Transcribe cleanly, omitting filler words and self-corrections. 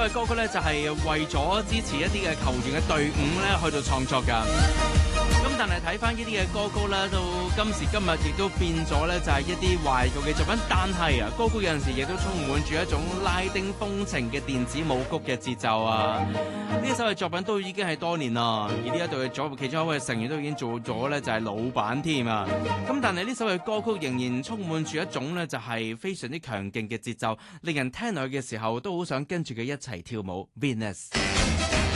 嘅歌曲咧就係為咗支持一啲嘅球員嘅隊伍咧去到創作㗎。咁但係睇翻呢啲嘅歌曲咧，到今時今日亦都變咗咧，就係一啲懷舊嘅作品。但係啊，歌曲有陣時亦都充滿住一種拉丁風情嘅電子舞曲嘅節奏啊！呢一首嘅作品都已經係多年啦，而呢一隊嘅其中一位成員都已經做咗咧，就係老闆添啊！咁但係呢首嘅歌曲仍然充滿住一種咧，就係非常之強勁嘅節奏，令人聽落去嘅時候都好想跟住佢一齊跳舞。Venus